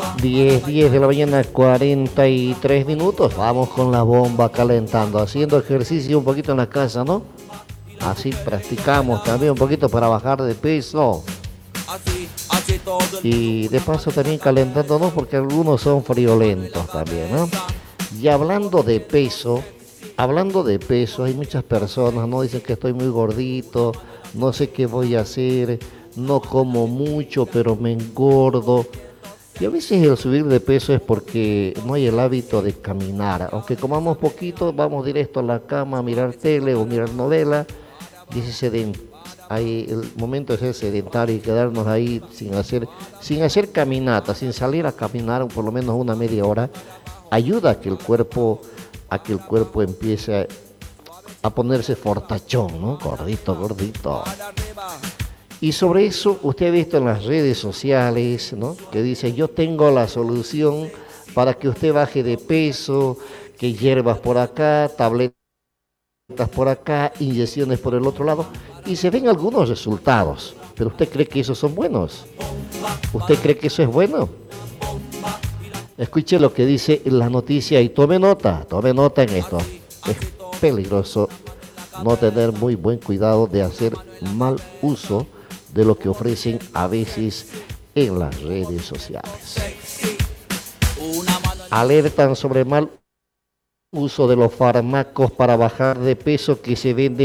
10 de la mañana, 43 minutos. Vamos con la bomba calentando, haciendo ejercicio un poquito en la casa, ¿no? Así practicamos también un poquito para bajar de peso. Y de paso también calentándonos porque algunos son friolentos también, ¿no? Y hablando de peso, hay muchas personas, ¿no? Dicen que estoy muy gordito, no sé qué voy a hacer, no como mucho, pero me engordo. Y a veces el subir de peso es porque no hay el hábito de caminar. Aunque comamos poquito, vamos directo a la cama a mirar tele o mirar novela. Y el momento es ser sedentario y quedarnos ahí sin hacer caminata, sin salir a caminar por lo menos una media hora, ayuda a que el cuerpo empiece a ponerse fortachón, ¿no? Gordito, gordito. Y sobre eso usted ha visto en las redes sociales, ¿no? Que dice, yo tengo la solución para que usted baje de peso, que hierbas por acá, tabletas por acá, inyecciones por el otro lado, y se ven algunos resultados. Pero usted cree que esos son buenos. ¿Usted cree que eso es bueno? Escuche lo que dice la noticia y tome nota en esto. Es peligroso no tener muy buen cuidado de hacer mal uso de lo que ofrecen a veces en las redes sociales. Alertan sobre mal uso de los fármacos para bajar de peso que se venden